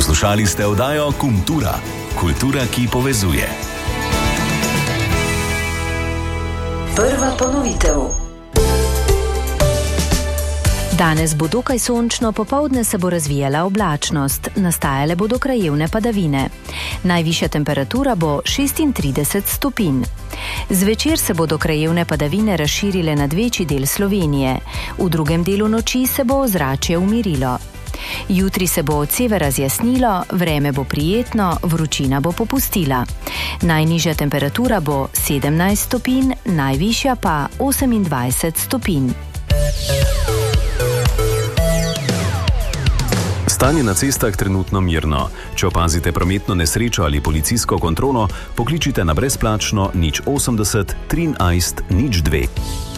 Poslušali ste oddajo Kultura. Kultura, ki povezuje. Prva ponovitev. Danes bo dokaj sončno, popoldne se bo razvijala oblačnost, nastajale bodo krajevne padavine. Najvišja temperatura bo 36 stopinj. Zvečer se bodo krajevne padavine razširile nad večji del Slovenije. V drugem delu noči se bo ozračje umirilo. Jutri se bo od severa zjasnilo, vreme bo prijetno, vročina bo popustila. Najnižja temperatura bo 17 stopinj, najvišja pa 28 stopinj. Stanje na cestah trenutno mirno. Če opazite prometno nesrečo ali policijsko kontrolo, pokličite na brezplačno 080 13 02.